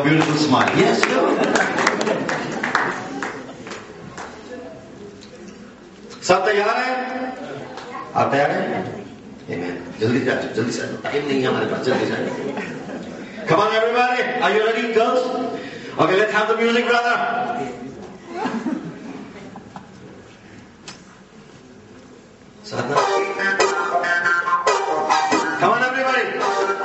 beautiful smile. Yes, go. सब तैयार हैं? आप तैयार हैं? Amen. जल्दी से टाइम नहीं है हमारे पास, जल्दी से. Come on everybody, are you ready, girls? Okay, let's have the music, brother. Sadhana.